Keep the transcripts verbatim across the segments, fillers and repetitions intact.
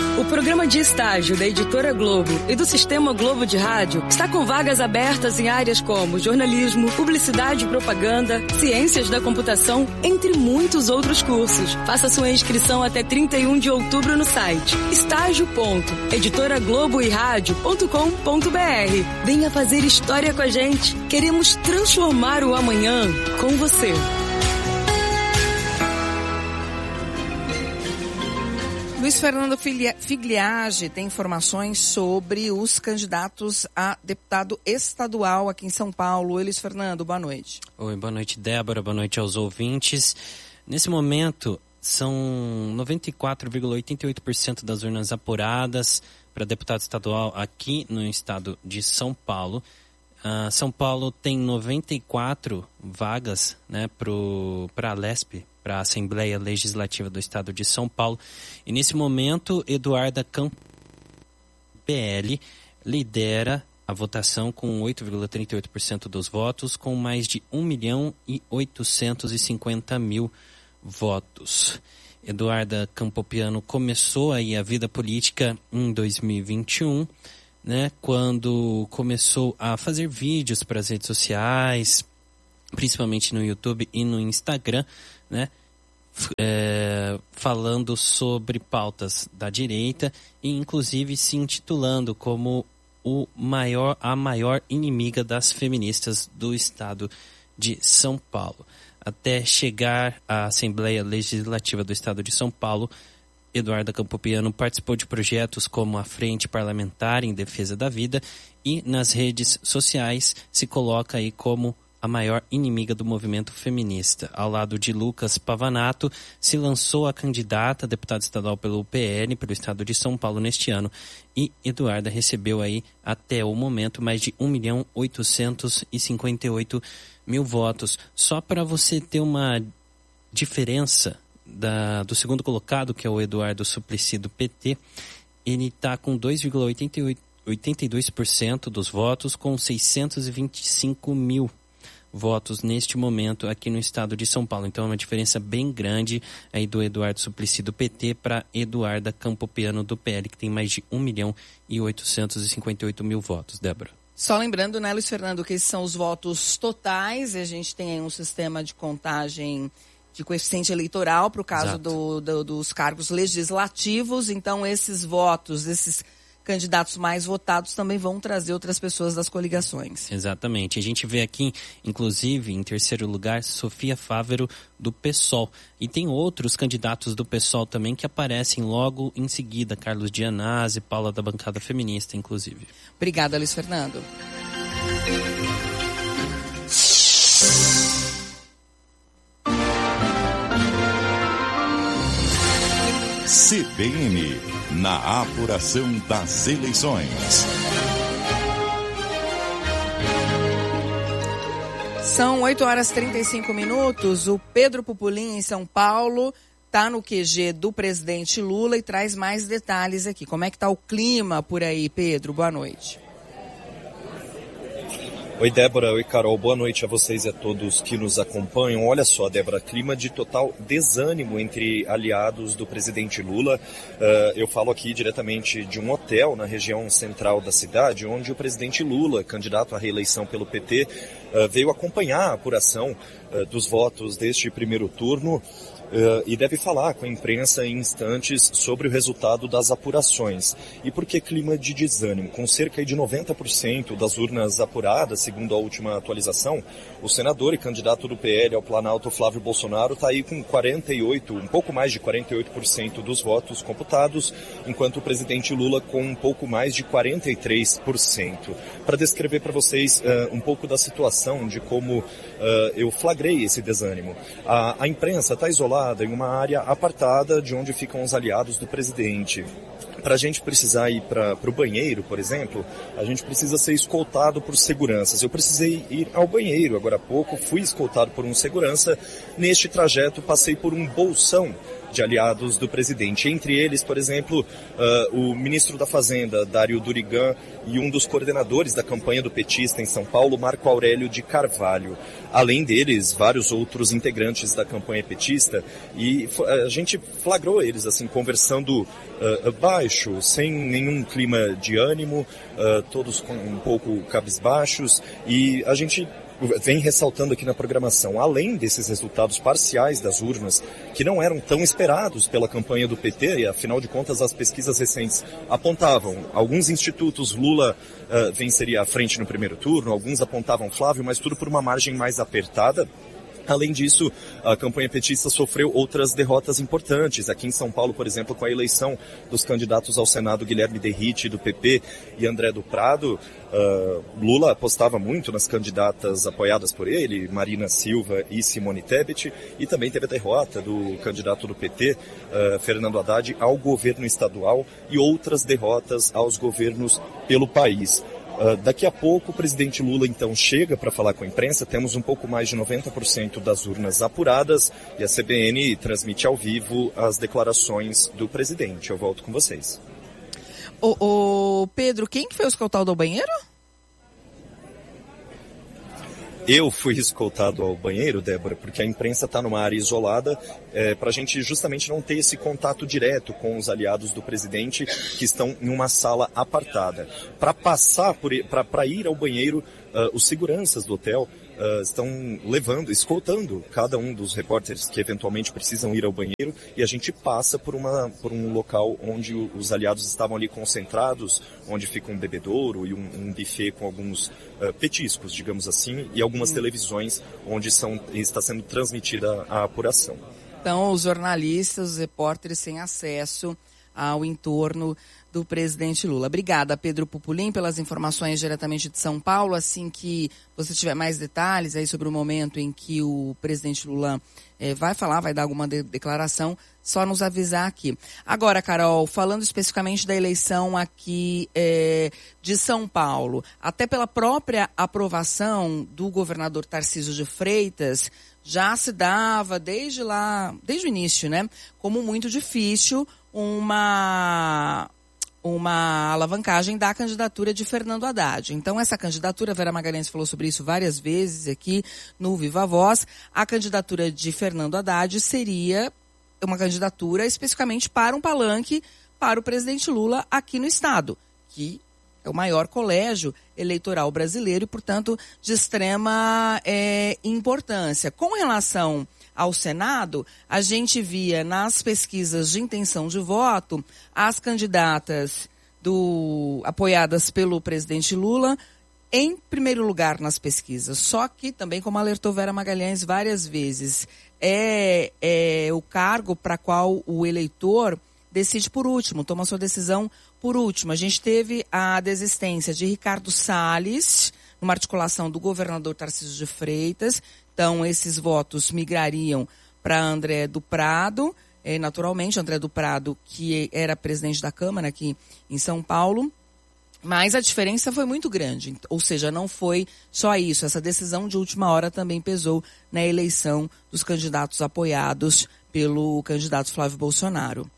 O programa de estágio da Editora Globo e do Sistema Globo de Rádio está com vagas abertas em áreas como jornalismo, publicidade e propaganda, ciências da computação, entre muitos outros cursos. Faça sua inscrição até trinta e um de outubro no site estágio ponto editora globo e rádio ponto com ponto br. Venha fazer história com a gente. Queremos transformar o amanhã com você. Luiz Fernando Figliage tem informações sobre os candidatos a deputado estadual aqui em São Paulo. Luiz Fernando, boa noite. Oi, boa noite, Débora, boa noite aos ouvintes. Nesse momento, são noventa e quatro vírgula oitenta e oito por cento das urnas apuradas para deputado estadual aqui no estado de São Paulo. Uh, São Paulo tem noventa e quatro vagas, né, para a Lesp, para a Assembleia Legislativa do Estado de São Paulo. E nesse momento, Eduarda Campos, P L, lidera a votação com oito vírgula trinta e oito por cento dos votos, com mais de um milhão e oitocentos e cinquenta mil votos. Eduarda Campopiano começou aí a vida política em dois mil e vinte e um, né, quando começou a fazer vídeos para as redes sociais, principalmente no YouTube e no Instagram, né, é, falando sobre pautas da direita e inclusive se intitulando como o maior, a maior inimiga das feministas do estado de São Paulo. Até chegar à Assembleia Legislativa do estado de São Paulo, Eduarda Campopiano participou de projetos como a Frente Parlamentar em Defesa da Vida e nas redes sociais se coloca aí como a maior inimiga do movimento feminista. Ao lado de Lucas Pavanato, se lançou a candidata a deputada estadual pelo P L, pelo estado de São Paulo neste ano, e Eduarda recebeu aí, até o momento, mais de um milhão oitocentos e cinquenta e oito mil votos. Só para você ter uma diferença da, do segundo colocado, que é o Eduardo Suplicy do P T, ele está com dois vírgula oitenta e dois por cento dos votos, com seiscentos e vinte e cinco mil votos neste momento aqui no estado de São Paulo. Então é uma diferença bem grande aí do Eduardo Suplicy do P T para Eduarda Campopiano do P L, que tem mais de um milhão e oitocentos e cinquenta e oito mil votos. Débora. Só lembrando, né, Luiz Fernando, que esses são os votos totais, e a gente tem aí um sistema de contagem de coeficiente eleitoral para o caso do, do, dos cargos legislativos. Então esses votos, esses candidatos mais votados também vão trazer outras pessoas das coligações. Exatamente. A gente vê aqui, inclusive, em terceiro lugar, Sofia Fávero, do PSOL. E tem outros candidatos do PSOL também que aparecem logo em seguida. Carlos Gianazzi, Paula da bancada feminista, inclusive. Obrigada, Luiz Fernando. C B N, na apuração das eleições. São oito horas e trinta e cinco minutos. O Pedro Pupulim, em São Paulo, está no Q G do presidente Lula e traz mais detalhes aqui. Como é que está o clima por aí, Pedro? Boa noite. Oi, Débora. Oi, Carol. Boa noite a vocês e a todos que nos acompanham. Olha só, Débora, clima de total desânimo entre aliados do presidente Lula. Uh, eu falo aqui diretamente de um hotel na região central da cidade, onde o presidente Lula, candidato à reeleição pelo P T, uh, veio acompanhar a apuração uh, dos votos deste primeiro turno. Uh, e deve falar com a imprensa em instantes sobre o resultado das apurações. E por que clima de desânimo? Com cerca de noventa por cento das urnas apuradas, segundo a última atualização, o senador e candidato do P L ao Planalto, Flávio Bolsonaro, está aí com quarenta e oito, um pouco mais de quarenta e oito por cento dos votos computados, enquanto o presidente Lula com um pouco mais de quarenta e três por cento. Para descrever para vocês uh, um pouco da situação de como uh, eu flagrei esse desânimo. A, a imprensa está isolada em uma área apartada de onde ficam os aliados do presidente. Para a gente precisar ir para o banheiro, por exemplo, a gente precisa ser escoltado por seguranças. Eu precisei ir ao banheiro agora há pouco, fui escoltado por um segurança. Neste trajeto passei por um bolsão de aliados do presidente. Entre eles, por exemplo, uh, o ministro da Fazenda, Dário Durigan, e um dos coordenadores da campanha do petista em São Paulo, Marco Aurélio de Carvalho. Além deles, vários outros integrantes da campanha petista, e a gente flagrou eles assim conversando uh, baixo, sem nenhum clima de ânimo, uh, todos com um pouco cabisbaixos, e a gente vem ressaltando aqui na programação, além desses resultados parciais das urnas, que não eram tão esperados pela campanha do P T, e afinal de contas as pesquisas recentes apontavam, alguns institutos Lula uh, venceria à frente no primeiro turno, alguns apontavam Flávio, mas tudo por uma margem mais apertada. Além disso, a campanha petista sofreu outras derrotas importantes. Aqui em São Paulo, por exemplo, com a eleição dos candidatos ao Senado Guilherme Derrite, do P P, e André do Prado, uh, Lula apostava muito nas candidatas apoiadas por ele, Marina Silva e Simone Tebet, e também teve a derrota do candidato do P T, uh, Fernando Haddad, ao governo estadual, e outras derrotas aos governos pelo país. Uh, daqui a pouco o presidente Lula então chega para falar com a imprensa, temos um pouco mais de noventa por cento das urnas apuradas e a C B N transmite ao vivo as declarações do presidente. Eu volto com vocês. Ô, ô Pedro, quem que foi escoltado ao banheiro? Eu fui escoltado ao banheiro, Débora, porque a imprensa está numa área isolada, é, para a gente justamente não ter esse contato direto com os aliados do presidente que estão em uma sala apartada. Para passar, para ir ao banheiro, uh, os seguranças do hotel uh, estão levando, escoltando cada um dos repórteres que eventualmente precisam ir ao banheiro, e a gente passa por, uma, por um local onde os aliados estavam ali concentrados, onde fica um bebedouro e um, um buffet com alguns uh, petiscos, digamos assim, e algumas hum. televisões onde são, está sendo transmitida a apuração. Então, os jornalistas, os repórteres têm acesso ao entorno do presidente Lula. Obrigada, Pedro Pupulim, pelas informações diretamente de São Paulo. Assim que você tiver mais detalhes aí sobre o momento em que o presidente Lula eh, vai falar, vai dar alguma de- declaração, só nos avisar aqui. Agora, Carol, falando especificamente da eleição aqui eh, de São Paulo, até pela própria aprovação do governador Tarcísio de Freitas, já se dava desde lá, desde o início, né, como muito difícil uma... uma alavancagem da candidatura de Fernando Haddad. Então, essa candidatura, a Vera Magalhães falou sobre isso várias vezes aqui no Viva Voz, a candidatura de Fernando Haddad seria uma candidatura especificamente para um palanque para o presidente Lula aqui no estado, que é o maior colégio eleitoral brasileiro e, portanto, de extrema é, importância. Com relação ao Senado, a gente via nas pesquisas de intenção de voto as candidatas do, apoiadas pelo presidente Lula em primeiro lugar nas pesquisas. Só que também, como alertou Vera Magalhães várias vezes, é, é o cargo para qual o eleitor decide por último, toma sua decisão por último. A gente teve a desistência de Ricardo Salles, numa articulação do governador Tarcísio de Freitas. Então, esses votos migrariam para André do Prado, eh, naturalmente, André do Prado, que era presidente da Câmara aqui em São Paulo. Mas a diferença foi muito grande, ou seja, não foi só isso. Essa decisão de última hora também pesou na eleição dos candidatos apoiados pelo candidato Flávio Bolsonaro.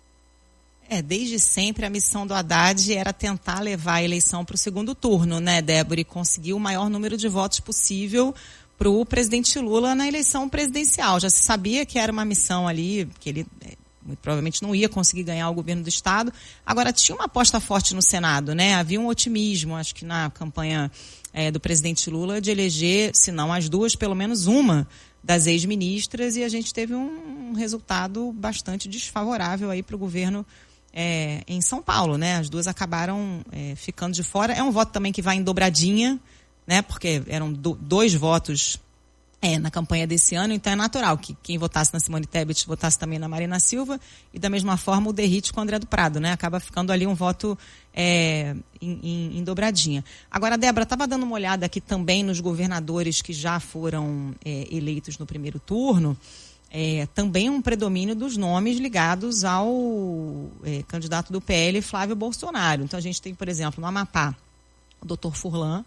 É, desde sempre a missão do Haddad era tentar levar a eleição para o segundo turno, né, Débora, e conseguir o maior número de votos possível para o presidente Lula na eleição presidencial. Já se sabia que era uma missão ali, que ele muito provavelmente não ia conseguir ganhar o governo do estado. Agora, tinha uma aposta forte no Senado, né? Havia um otimismo, acho que na campanha é, do presidente Lula, de eleger, se não as duas, pelo menos uma das ex-ministras, e a gente teve um, um resultado bastante desfavorável aí para o governo É, em São Paulo, né? As duas acabaram é, ficando de fora. É um voto também que vai em dobradinha, né? Porque eram do, dois votos é, na campanha desse ano, então é natural que quem votasse na Simone Tebet votasse também na Marina Silva, e da mesma forma o Derrite com o André do Prado, né? Acaba ficando ali um voto é, em, em, em dobradinha. Agora, Débora, estava dando uma olhada aqui também nos governadores que já foram é, eleitos no primeiro turno. É, também um predomínio dos nomes ligados ao é, candidato do P L, Flávio Bolsonaro. Então, a gente tem, por exemplo, no Amapá, o doutor Furlan,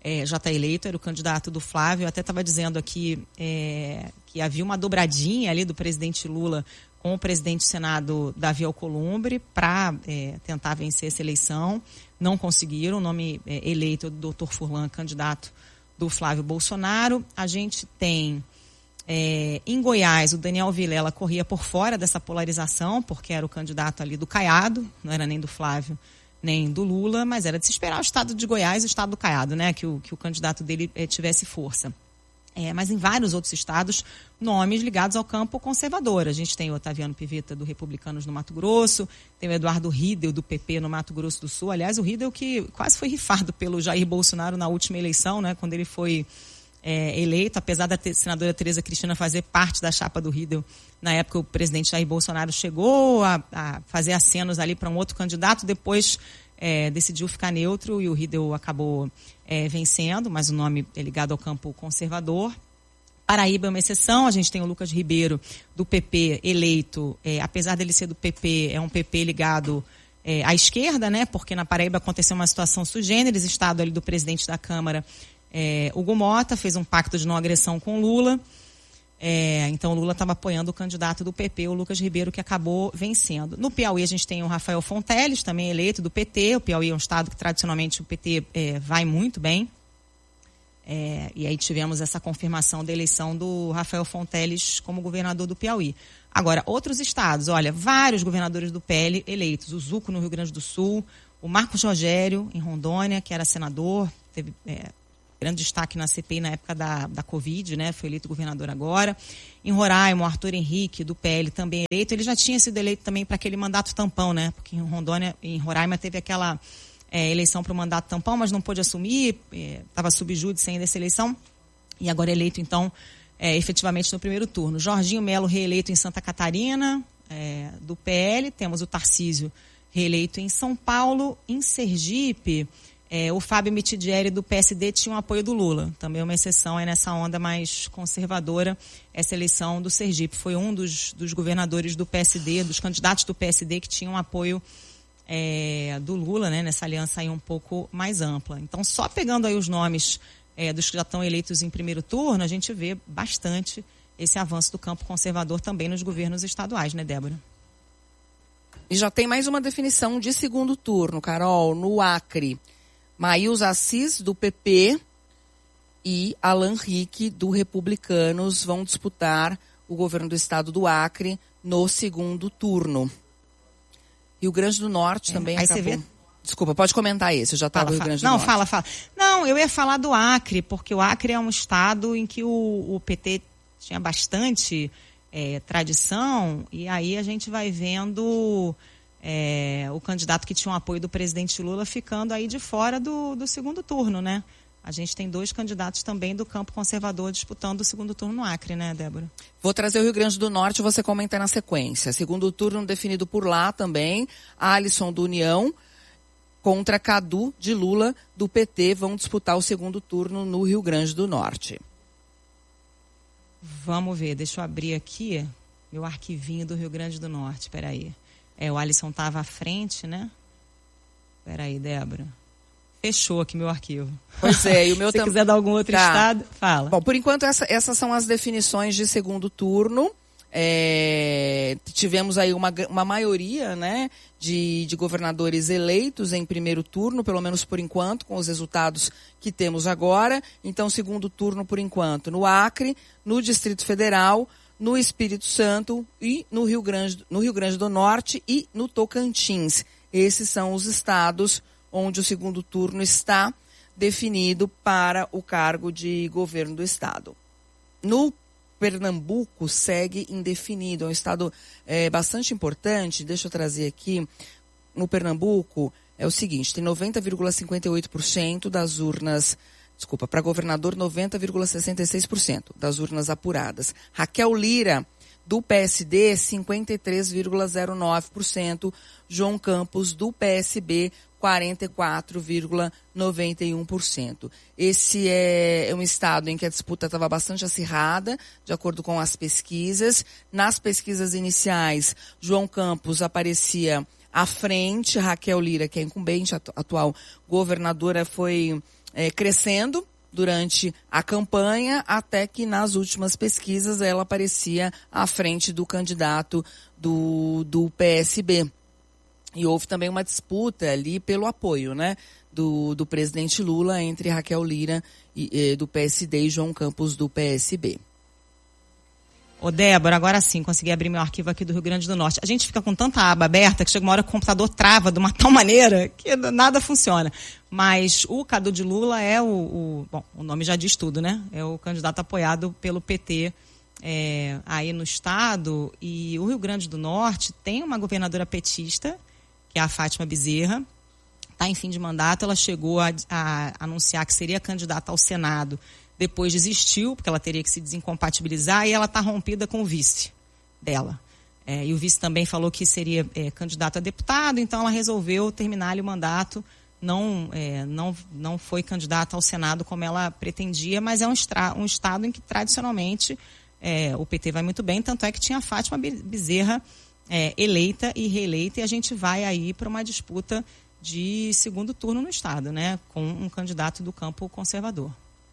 é, já está eleito, era o candidato do Flávio. Eu até estava dizendo aqui é, que havia uma dobradinha ali do presidente Lula com o presidente do Senado, Davi Alcolumbre, para é, tentar vencer essa eleição. Não conseguiram. O nome é, eleito do doutor Furlan, candidato do Flávio Bolsonaro. A gente tem, é, em Goiás, o Daniel Vilela corria por fora dessa polarização, porque era o candidato ali do Caiado, não era nem do Flávio, nem do Lula, mas era de se esperar o estado de Goiás e o estado do Caiado, né, que o, que o candidato dele é, tivesse força. É, mas em vários outros estados, nomes ligados ao campo conservador. A gente tem o Otaviano Pivetta, do Republicanos, no Mato Grosso, tem o Eduardo Riedel, do P P, no Mato Grosso do Sul. Aliás, o Riedel que quase foi rifado pelo Jair Bolsonaro na última eleição, né, quando ele foi é, eleito, apesar da te- senadora Tereza Cristina fazer parte da chapa do Riedel. Na época, o presidente Jair Bolsonaro chegou a, a fazer acenos ali para um outro candidato, depois é, decidiu ficar neutro e o Riedel acabou é, vencendo, mas o nome é ligado ao campo conservador. Paraíba é uma exceção, a gente tem o Lucas Ribeiro, do P P, eleito, é, apesar dele ser do P P, é um P P ligado é, à esquerda, né? Porque na Paraíba aconteceu uma situação sui generis, estado ali do presidente da Câmara, é, Hugo Mota, fez um pacto de não agressão com Lula. É, então o Lula estava apoiando o candidato do P P, o Lucas Ribeiro, que acabou vencendo. No Piauí a gente tem o Rafael Fonteles, também eleito do P T. O Piauí é um estado que tradicionalmente o P T é, vai muito bem. É, e aí tivemos essa confirmação da eleição do Rafael Fonteles como governador do Piauí. Agora, outros estados, olha, vários governadores do P L eleitos. O Zuco, no Rio Grande do Sul, o Marcos Rogério, em Rondônia, que era senador, teve é, grande destaque na C P I na época da, da Covid, né? Foi eleito governador agora. Em Roraima, o Arthur Henrique, do P L, também eleito. Ele já tinha sido eleito também para aquele mandato tampão, né? Porque em Rondônia, em Roraima, teve aquela é, eleição para o mandato tampão, mas não pôde assumir, estava é, sob júdice ainda essa eleição. E agora eleito, então, é, efetivamente no primeiro turno. Jorginho Melo, reeleito em Santa Catarina, é, do P L. Temos o Tarcísio, reeleito em São Paulo. Em Sergipe, É, o Fábio Mitidieri, do P S D, tinha o apoio do Lula. Também uma exceção é nessa onda mais conservadora, essa eleição do Sergipe. Foi um dos, dos governadores do P S D, dos candidatos do P S D, que tinham apoio é, do Lula, né, nessa aliança aí um pouco mais ampla. Então, só pegando aí os nomes é, dos que já estão eleitos em primeiro turno, a gente vê bastante esse avanço do campo conservador também nos governos estaduais, né, Débora? E já tem mais uma definição de segundo turno, Carol, no Acre. Maílson Assis, do P P, e Alan Rick, do Republicanos, vão disputar o governo do estado do Acre no segundo turno. Rio Grande do Norte é, também aí acabou. Você vê... Desculpa, pode comentar esse, eu já estava no Rio Grande do Não, Norte. Não, fala, fala. Não, eu ia falar do Acre, porque o Acre é um estado em que o, o P T tinha bastante é, tradição, e aí a gente vai vendo... É, o candidato que tinha o apoio do presidente Lula ficando aí de fora do, do segundo turno, né? A gente tem dois candidatos também do campo conservador disputando o segundo turno no Acre, né, Débora? Vou trazer o Rio Grande do Norte e você comenta na sequência. Segundo turno definido por lá também, Alisson do União contra Cadu de Lula do P T vão disputar o segundo turno no Rio Grande do Norte. Vamos ver, deixa eu abrir aqui meu arquivinho do Rio Grande do Norte, peraí. É, o Alisson estava à frente, né? Peraí, Débora. Fechou aqui meu arquivo. Pois é, e o meu Se tam... quiser dar algum outro tá. estado, fala. Bom, por enquanto essa, essas são as definições de segundo turno. É, tivemos aí uma, uma maioria, né, de, de governadores eleitos em primeiro turno, pelo menos por enquanto, com os resultados que temos agora. Então, segundo turno por enquanto no Acre, no Distrito Federal, no Espírito Santo e no Rio Grande, no Rio Grande do Norte e no Tocantins. Esses são os estados onde o segundo turno está definido para o cargo de governo do estado. No Pernambuco segue indefinido, é um estado é, bastante importante. Deixa eu trazer aqui. No Pernambuco é o seguinte, tem noventa vírgula cinquenta e oito por cento das urnas... Desculpa, para governador, noventa vírgula sessenta e seis por cento das urnas apuradas. Raquel Lira, do P S D, cinquenta e três vírgula zero nove por cento. João Campos, do P S B, quarenta e quatro vírgula noventa e um por cento. Esse é, é um estado em que a disputa estava bastante acirrada, de acordo com as pesquisas. Nas pesquisas iniciais, João Campos aparecia à frente. Raquel Lira, que é incumbente, atual governadora, foi... é, crescendo durante a campanha, até que nas últimas pesquisas ela aparecia à frente do candidato do, do P S B. E houve também uma disputa ali pelo apoio, né, do, do presidente Lula entre Raquel Lira e, e, do P S D e João Campos do P S B. Ô Débora, agora sim, consegui abrir meu arquivo aqui do Rio Grande do Norte. A gente fica com tanta aba aberta que chega uma hora que o computador trava de uma tal maneira que nada funciona. Mas o Cadu de Lula é o, o... Bom, o nome já diz tudo, né? É o candidato apoiado pelo P T é, aí no estado. E o Rio Grande do Norte tem uma governadora petista, que é a Fátima Bezerra. Está em fim de mandato, ela chegou a, a anunciar que seria candidata ao Senado. Depois desistiu, porque ela teria que se desincompatibilizar, e ela está rompida com o vice dela. É, e o vice também falou que seria é, candidato a deputado, então ela resolveu terminar ali o mandato, não, é, não, não foi candidata ao Senado como ela pretendia, mas é um, estra, um estado em que tradicionalmente é, o P T vai muito bem, tanto é que tinha a Fátima Bezerra é, eleita e reeleita, e a gente vai aí para uma disputa de segundo turno no estado, né, com um candidato do campo conservador.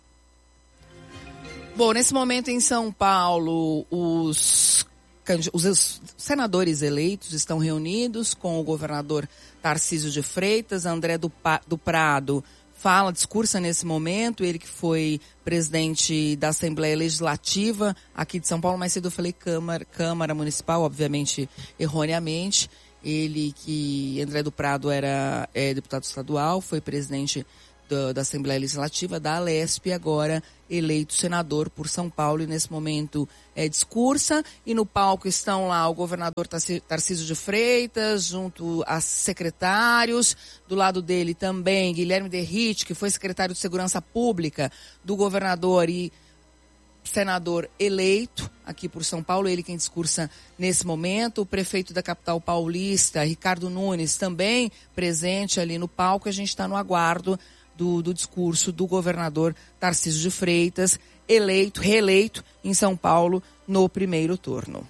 Bom, nesse momento em São Paulo, os, os senadores eleitos estão reunidos com o governador Tarcísio de Freitas. André do, do Prado fala, discursa nesse momento, ele que foi presidente da Assembleia Legislativa aqui de São Paulo. Mais cedo eu falei Câmara, Câmara Municipal, obviamente erroneamente. Ele que, André do Prado, era é, deputado estadual, foi presidente da, da Assembleia Legislativa, da Alesp, e agora eleito senador por São Paulo, e nesse momento é, discursa, e no palco estão lá o governador Tarcísio de Freitas, junto a secretários, do lado dele também Guilherme Derrite, que foi secretário de Segurança Pública do governador e senador eleito aqui por São Paulo, ele quem discursa nesse momento, o prefeito da capital paulista, Ricardo Nunes, também presente ali no palco. A gente está no aguardo Do, do discurso do governador Tarcísio de Freitas, eleito, reeleito em São Paulo no primeiro turno.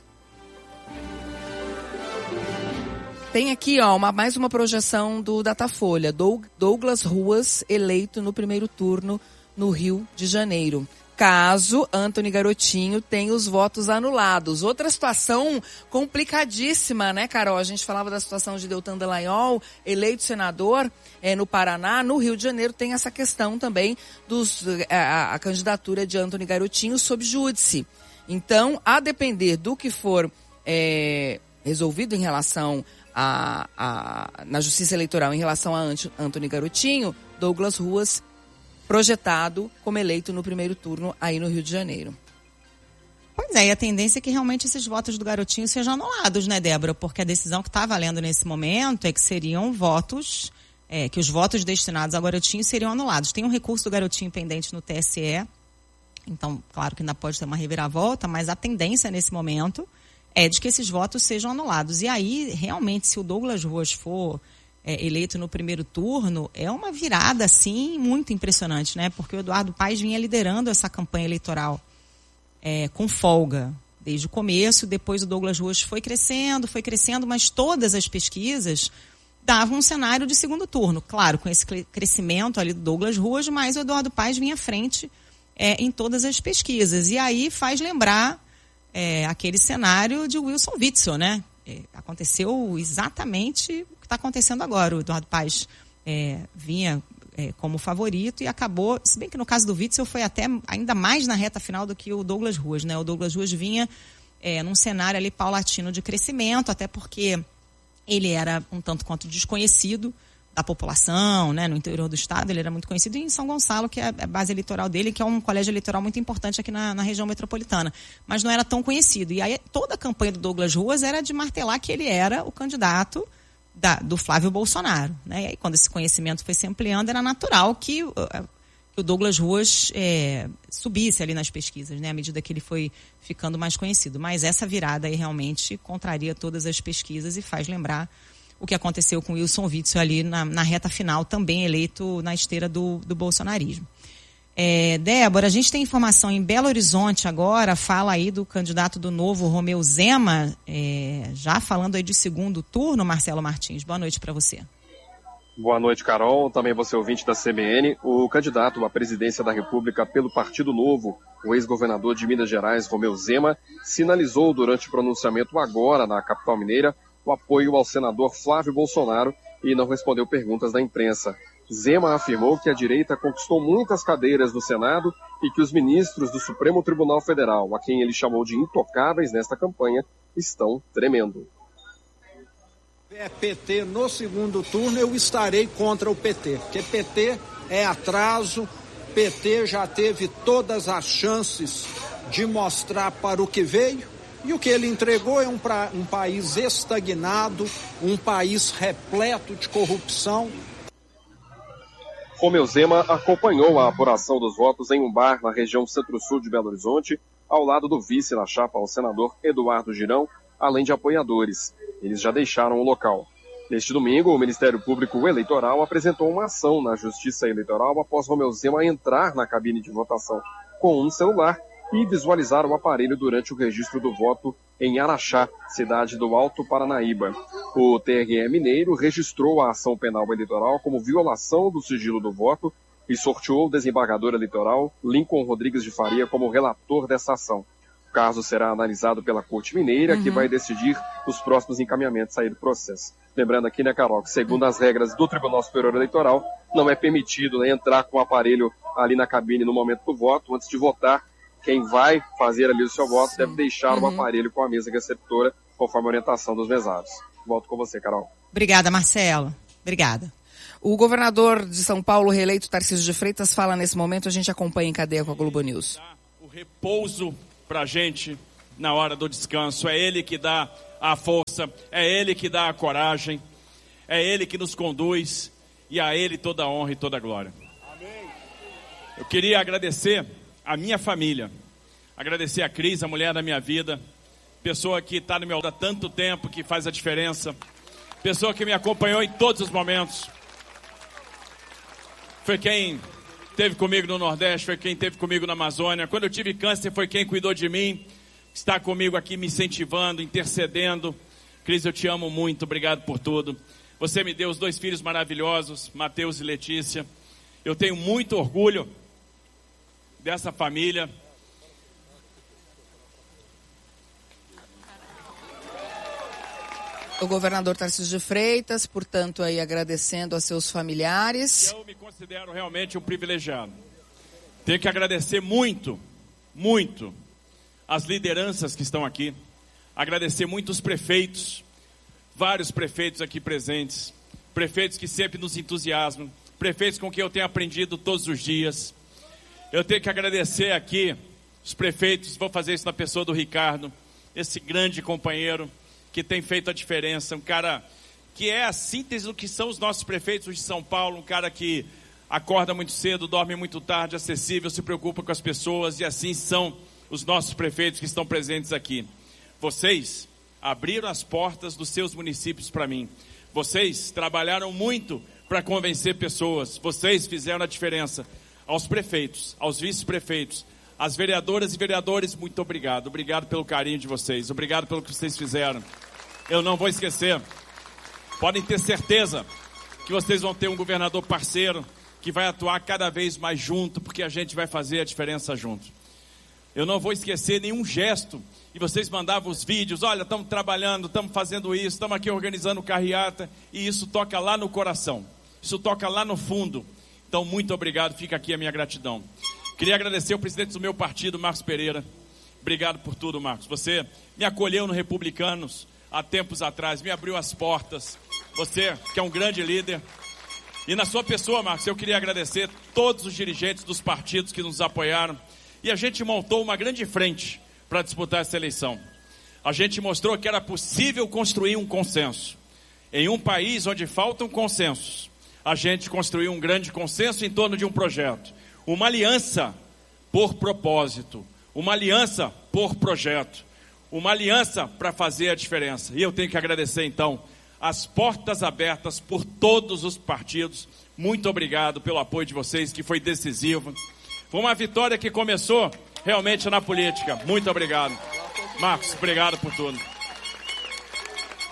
Tem aqui, ó, uma, mais uma projeção do Datafolha. Doug, Douglas Ruas, eleito no primeiro turno no Rio de Janeiro. Caso Antony Garotinho tenha os votos anulados. Outra situação complicadíssima, né, Carol? A gente falava da situação de Deltan Dallagnol, eleito senador é, no Paraná. No Rio de Janeiro tem essa questão também dos a, a candidatura de Antony Garotinho sob júdice. Então, a depender do que for é, resolvido em relação a, a na Justiça Eleitoral, em relação a Antony Garotinho, Douglas Ruas projetado como eleito no primeiro turno aí no Rio de Janeiro. Pois é, e a tendência é que realmente esses votos do Garotinho sejam anulados, né, Débora? Porque a decisão que está valendo nesse momento é que seriam votos, é, que os votos destinados ao Garotinho seriam anulados. Tem um recurso do Garotinho pendente no T S E, então, claro que ainda pode ter uma reviravolta, mas a tendência nesse momento é de que esses votos sejam anulados. E aí, realmente, se o Douglas Ruas for É, eleito no primeiro turno, é uma virada, assim, muito impressionante, né? Porque o Eduardo Paes vinha liderando essa campanha eleitoral é, com folga desde o começo. Depois o Douglas Ruas foi crescendo, foi crescendo, mas todas as pesquisas davam um cenário de segundo turno. Claro, com esse crescimento ali do Douglas Ruas, mas o Eduardo Paes vinha à frente é, em todas as pesquisas. E aí faz lembrar é, aquele cenário de Wilson Witzel, né? É, aconteceu exatamente o que está acontecendo agora. O Eduardo Paes é, vinha é, como favorito e acabou, se bem que no caso do Witzel foi até ainda mais na reta final do que o Douglas Ruas, né? O Douglas Ruas vinha é, num cenário ali paulatino de crescimento, até porque ele era um tanto quanto desconhecido da população, né? No interior do estado ele era muito conhecido, e em São Gonçalo, que é a base eleitoral dele, que é um colégio eleitoral muito importante aqui na, na região metropolitana, mas não era tão conhecido. E aí toda a campanha do Douglas Ruas era de martelar que ele era o candidato da, do Flávio Bolsonaro, né? E aí quando esse conhecimento foi se ampliando, era natural que, que o Douglas Ruas é, subisse ali nas pesquisas, né? À medida que ele foi ficando mais conhecido. Mas essa virada aí realmente contraria todas as pesquisas e faz lembrar o que aconteceu com Wilson Witzel ali na, na reta final, também eleito na esteira do, do bolsonarismo. É, Débora, a gente tem informação em Belo Horizonte agora, fala aí do candidato do Novo, Romeu Zema, é, já falando aí de segundo turno, Marcelo Martins. Boa noite para você. Boa noite, Carol. Também você ouvinte da C B N. O candidato à presidência da República pelo Partido Novo, o ex-governador de Minas Gerais, Romeu Zema, sinalizou durante o pronunciamento agora na capital mineira o apoio ao senador Flávio Bolsonaro e não respondeu perguntas da imprensa. Zema afirmou que a direita conquistou muitas cadeiras no Senado e que os ministros do Supremo Tribunal Federal, a quem ele chamou de intocáveis nesta campanha, estão tremendo. É P T no segundo turno, eu estarei contra o P T, porque P T é atraso, P T já teve todas as chances de mostrar para o que veio, e o que ele entregou é um, pra, um país estagnado, um país repleto de corrupção. Romeu Zema acompanhou a apuração dos votos em um bar na região centro-sul de Belo Horizonte, ao lado do vice na chapa, o senador Eduardo Girão, além de apoiadores. Eles já deixaram o local. Neste domingo, o Ministério Público Eleitoral apresentou uma ação na Justiça Eleitoral após Romeu Zema entrar na cabine de votação com um celular e visualizar o aparelho durante o registro do voto em Araxá, cidade do Alto Paranaíba. O T R E mineiro registrou a ação penal eleitoral como violação do sigilo do voto e sorteou o desembargador eleitoral Lincoln Rodrigues de Faria como relator dessa ação. O caso será analisado pela Corte Mineira, uhum. que vai decidir os próximos encaminhamentos aí do processo. Lembrando aqui, né, Carol, que segundo as regras do Tribunal Superior Eleitoral, não é permitido, né, entrar com o aparelho ali na cabine no momento do voto. Antes de votar, quem vai fazer ali o seu voto Sim. deve deixar uhum. o aparelho com a mesa receptora, conforme a orientação dos mesados. Volto com você, Carol. Obrigada, Marcelo. Obrigada. O governador de São Paulo, reeleito Tarcísio de Freitas, fala nesse momento, a gente acompanha em cadeia com a Globo News. O repouso pra gente na hora do descanso, é ele que dá a força, é ele que dá a coragem, é ele que nos conduz e a ele toda a honra e toda a glória. Amém. Eu queria agradecer a minha família, agradecer a Cris, a mulher da minha vida, pessoa que está no meu lado há tanto tempo, que faz a diferença, pessoa que me acompanhou em todos os momentos, foi quem esteve comigo no Nordeste, foi quem esteve comigo na Amazônia. Quando eu tive câncer, foi quem cuidou de mim. Está comigo aqui me incentivando, intercedendo. Cris, eu te amo muito, obrigado por tudo. Você me deu os dois filhos maravilhosos, Mateus e Letícia. Eu tenho muito orgulho dessa família. O governador Tarcísio de Freitas, portanto, aí agradecendo a seus familiares. Eu me considero realmente um privilegiado. Tenho que agradecer muito, muito as lideranças que estão aqui. Agradecer muito os prefeitos, vários prefeitos aqui presentes. Prefeitos que sempre nos entusiasmam. Prefeitos com quem eu tenho aprendido todos os dias. Eu tenho que agradecer aqui os prefeitos, vou fazer isso na pessoa do Ricardo, esse grande companheiro que tem feito a diferença, um cara que é a síntese do que são os nossos prefeitos de São Paulo, um cara que acorda muito cedo, dorme muito tarde, acessível, se preocupa com as pessoas, e assim são os nossos prefeitos que estão presentes aqui. Vocês abriram as portas dos seus municípios para mim. Vocês trabalharam muito para convencer pessoas. Vocês fizeram a diferença. Aos prefeitos, aos vice-prefeitos, às vereadoras e vereadores, muito obrigado. Obrigado pelo carinho de vocês. Obrigado pelo que vocês fizeram. Eu não vou esquecer. Podem ter certeza que vocês vão ter um governador parceiro que vai atuar cada vez mais junto, porque a gente vai fazer a diferença junto. Eu não vou esquecer nenhum gesto. E vocês mandavam os vídeos, olha, estamos trabalhando, estamos fazendo isso, estamos aqui organizando carreata, e isso toca lá no coração. Isso toca lá no fundo. Então, muito obrigado, fica aqui a minha gratidão. Queria agradecer ao presidente do meu partido, Marcos Pereira. Obrigado por tudo, Marcos. Você me acolheu no Republicanos há tempos atrás, me abriu as portas. Você, que é um grande líder. E na sua pessoa, Marcos, eu queria agradecer todos os dirigentes dos partidos que nos apoiaram. E a gente montou uma grande frente para disputar essa eleição. A gente mostrou que era possível construir um consenso. Em um país onde faltam consensos, a gente construiu um grande consenso em torno de um projeto. Uma aliança por propósito. Uma aliança por projeto. Uma aliança para fazer a diferença. E eu tenho que agradecer, então, as portas abertas por todos os partidos. Muito obrigado pelo apoio de vocês, que foi decisivo. Foi uma vitória que começou realmente na política. Muito obrigado. Marcos, obrigado por tudo.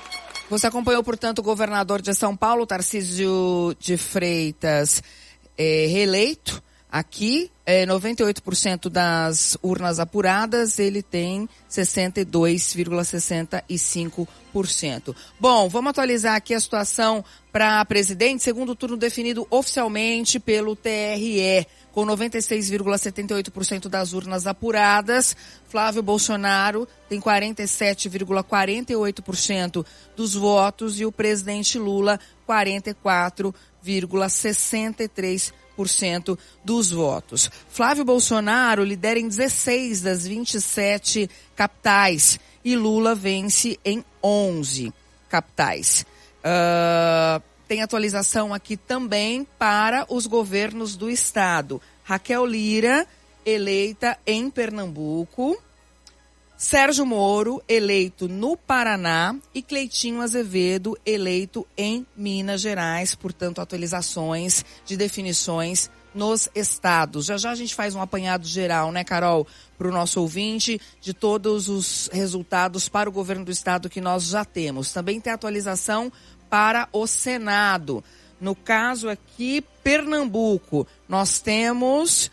Você acompanhou, portanto, o governador de São Paulo, Tarcísio de Freitas, é, reeleito aqui, é, noventa e oito por cento das urnas apuradas, ele tem sessenta e dois vírgula sessenta e cinco por cento. Bom, vamos atualizar aqui a situação para presidente, segundo turno definido oficialmente pelo T R E. Com noventa e seis vírgula setenta e oito por cento das urnas apuradas, Flávio Bolsonaro tem quarenta e sete vírgula quarenta e oito por cento dos votos e o presidente Lula quarenta e quatro vírgula sessenta e três por cento dos votos. Flávio Bolsonaro lidera em dezesseis das vinte e sete capitais e Lula vence em onze capitais. Uh... Tem atualização aqui também para os governos do estado. Raquel Lira, eleita em Pernambuco. Sérgio Moro, eleito no Paraná. E Cleitinho Azevedo, eleito em Minas Gerais. Portanto, atualizações de definições nos estados. Já já a gente faz um apanhado geral, né, Carol, para o nosso ouvinte, de todos os resultados para o governo do estado que nós já temos. Também tem atualização para o Senado. No caso aqui, Pernambuco, nós temos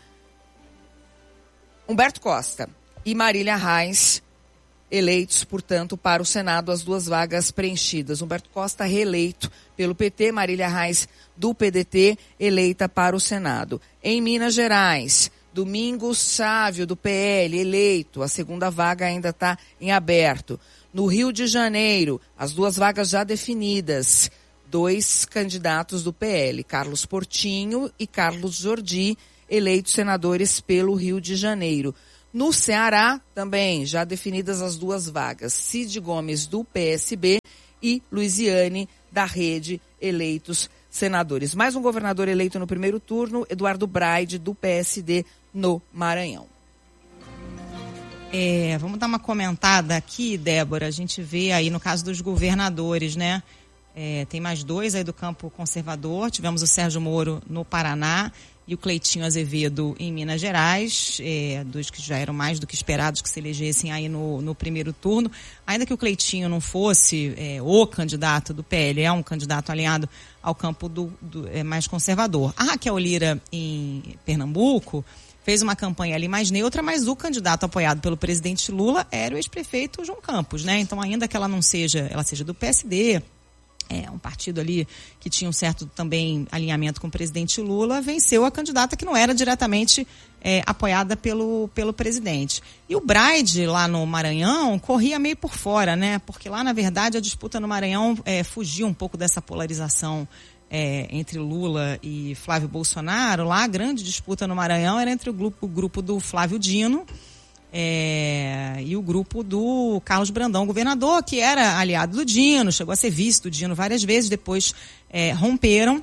Humberto Costa e Marília Reis eleitos, portanto, para o Senado, as duas vagas preenchidas. Humberto Costa reeleito pelo P T, Marília Reis do P D T eleita para o Senado. Em Minas Gerais, Domingos Sávio do P L eleito, a segunda vaga ainda está em aberto. No Rio de Janeiro, as duas vagas já definidas. Dois candidatos do P L, Carlos Portinho e Carlos Jordi, eleitos senadores pelo Rio de Janeiro. No Ceará, também, já definidas as duas vagas. Cid Gomes, do P S B, e Luiziane, da Rede, eleitos senadores. Mais um governador eleito no primeiro turno, Eduardo Braide, do P S D, no Maranhão. É, vamos dar uma comentada aqui, Débora. A gente vê aí no caso dos governadores, né? É, tem mais dois aí do campo conservador. Tivemos o Sérgio Moro no Paraná e o Cleitinho Azevedo em Minas Gerais. É, dois que já eram mais do que esperados que se elegessem aí no, no primeiro turno. Ainda que o Cleitinho não fosse é, o candidato do P L, é um candidato alinhado ao campo do, do, é, mais conservador. A Raquel Lira em Pernambuco fez uma campanha ali mais neutra, mas o candidato apoiado pelo presidente Lula era o ex-prefeito João Campos, né? Então, ainda que ela não seja, ela seja do P S D, é um partido ali que tinha um certo também alinhamento com o presidente Lula, venceu a candidata que não era diretamente é, apoiada pelo, pelo presidente. E o Braide, lá no Maranhão, corria meio por fora, né? Porque lá, na verdade, a disputa no Maranhão é, fugia um pouco dessa polarização É, entre Lula e Flávio Bolsonaro. Lá a grande disputa no Maranhão era entre o grupo, o grupo do Flávio Dino é, e o grupo do Carlos Brandão, governador, que era aliado do Dino, chegou a ser vice do Dino várias vezes, depois é, romperam.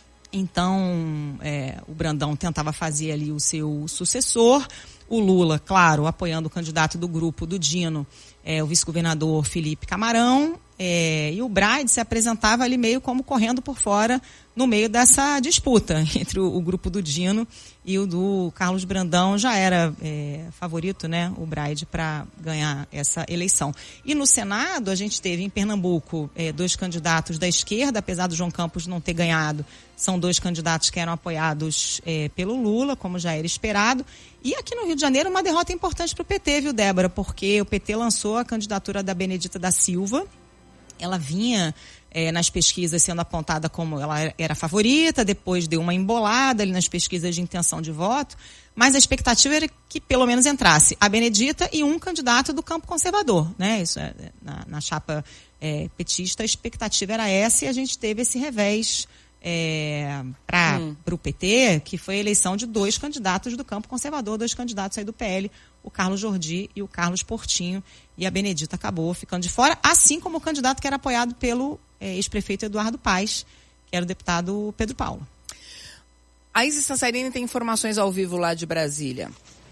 Então é, o Brandão tentava fazer ali o seu sucessor. O Lula, claro, apoiando o candidato do grupo do Dino, é, o vice-governador Felipe Camarão. É, e o Braide se apresentava ali meio como correndo por fora no meio dessa disputa entre o, o grupo do Dino e o do Carlos Brandão. Já era é, favorito, né, o Braide, para ganhar essa eleição. E no Senado a gente teve em Pernambuco é, dois candidatos da esquerda, apesar do João Campos não ter ganhado, são dois candidatos que eram apoiados é, pelo Lula, como já era esperado. E aqui no Rio de Janeiro uma derrota importante para o P T, viu, Débora? Porque o P T lançou a candidatura da Benedita da Silva. Ela vinha é, nas pesquisas sendo apontada como ela era favorita, depois deu uma embolada ali nas pesquisas de intenção de voto, mas a expectativa era que pelo menos entrasse a Benedita e um candidato do campo conservador, né? Isso é, na, na chapa é, petista a expectativa era essa e a gente teve esse revés é, para hum. o P T, que foi a eleição de dois candidatos do campo conservador, dois candidatos aí do P L, o Carlos Jordi e o Carlos Portinho, e a Benedita acabou ficando de fora, assim como o candidato que era apoiado pelo é, ex-prefeito Eduardo Paes, que era o deputado Pedro Paulo. A Isis Sassarini tem informações ao vivo lá de Brasília.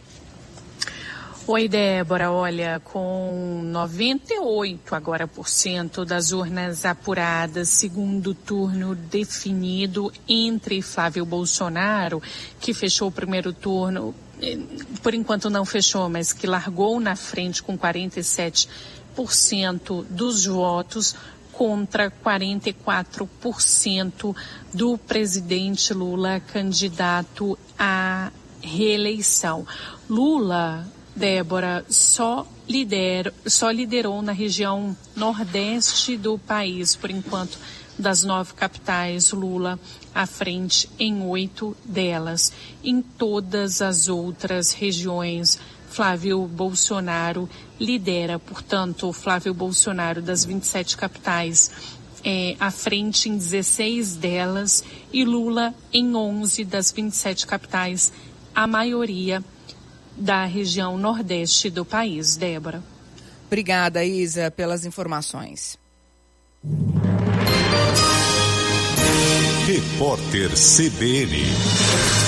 Oi, Débora. Olha, com noventa e oito agora por cento das urnas apuradas, segundo turno definido entre Flávio Bolsonaro, que fechou o primeiro turno, por enquanto não fechou, mas que largou na frente com quarenta e sete por cento dos votos, contra quarenta e quatro por cento do presidente Lula, candidato à reeleição. Lula, Débora, só, lidera, só liderou na região nordeste do país, por enquanto, das nove capitais, Lula à frente em oito delas. Em todas as outras regiões, Flávio Bolsonaro lidera. Portanto, Flávio Bolsonaro, das vinte e sete capitais, é, à frente em dezesseis delas, e Lula em onze das vinte e sete capitais, a maioria da região nordeste do país. Débora. Obrigada, Isa, pelas informações. Repórter C B N.